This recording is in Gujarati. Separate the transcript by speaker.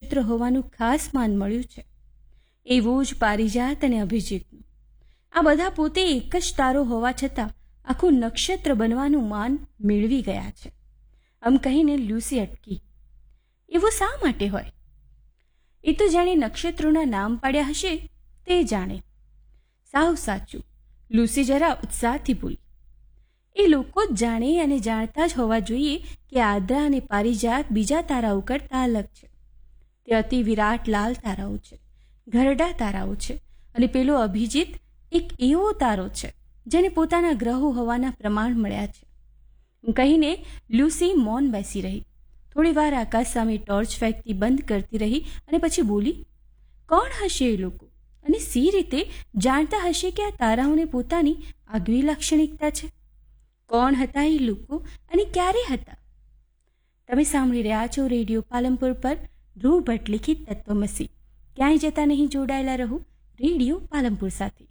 Speaker 1: નક્ષત્ર હોવાનું ખાસ માન મળ્યું છે. એવું જ પારિજાત અને અભિજીતનું. આ બધા પોતે એક જ તારો હોવા છતાં આખું નક્ષત્ર બનવાનું માન મેળવી ગયા છે. આમ કહીને લ્યુસી અટકી. એવું શા માટે હોય? એ તો જાણે નક્ષત્રોના નામ પાડ્યા હશે તે જાણે. સાવ સાચું, લ્યુસી જરા ઉત્સાહથી બોલી. એ લોકો જ જાણે અને જાણતા જ હોવા જોઈએ કે આદ્રા અને પારિજાત બીજા તારાઓ કરતાં અલગ છે. તે અતિ વિરાટ લાલ તારાઓ છે, ઘરડા તારાઓ છે, અને પેલો અભિજીત એક એવો તારો છે જેને પોતાના ગ્રહો હોવાના પ્રમાણ મળ્યા છે. કહીને લ્યુસી મૌન બેસી રહી. થોડી વાર આકાશ સામે ટોર્ચ ફેંકતી બંધ કરતી રહી અને પછી બોલી, કોણ હશે એ લોકો અને સી રીતે જાણતા હશે કે આ તારાઓને પોતાની આગવી લાક્ષણિકતા છે? કોણ હતા એ લોકો અને ક્યારે હતા? તમે સાંભળી રહ્યા છો રેડિયો પાલનપુર પર ધ્રુવ ભટ્ટ લિખિત તત્વમસી. ક્યાંય જતા નહીં, જોડાયેલા રહો રેડિયો પાલનપુર સાથે.